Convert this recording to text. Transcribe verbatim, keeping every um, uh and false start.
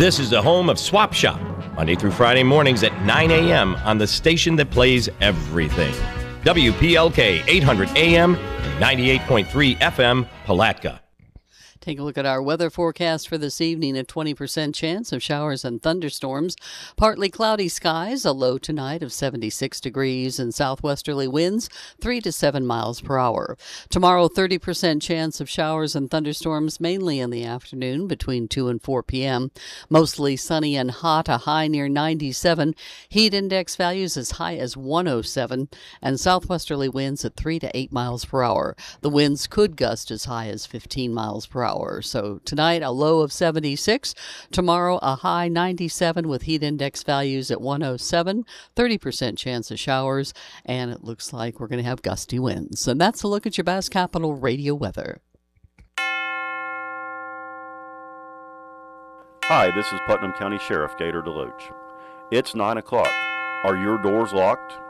This is the home of Swap Shop, Monday through Friday mornings at nine a.m. on the station that plays everything. W P L K eight hundred A M and ninety-eight point three F M, Palatka. Take a look at our weather forecast for this evening. A twenty percent chance of showers and thunderstorms. Partly cloudy skies, a low tonight of seventy-six degrees, and southwesterly winds three to seven miles per hour. Tomorrow, thirty percent chance of showers and thunderstorms, mainly in the afternoon between two and four p.m. Mostly sunny and hot, a high near ninety-seven. Heat index values as high as one oh seven, and southwesterly winds at three to eight miles per hour. The winds could gust as high as fifteen miles per hour. So tonight, a low of seventy-six. Tomorrow, a high ninety-seven with heat index values at one oh seven. thirty percent chance of showers, and it looks like we're going to have gusty winds. And that's a look at your Bass Capital radio weather. Hi, this is Putnam County Sheriff Gator DeLoach. It's nine o'clock. Are your doors locked?